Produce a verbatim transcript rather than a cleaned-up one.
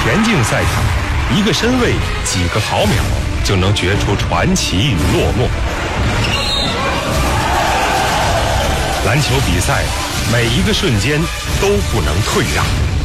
田径赛场，一个身位，几个毫秒，就能决出传奇与落寞。篮球比赛，每一个瞬间都不能退让。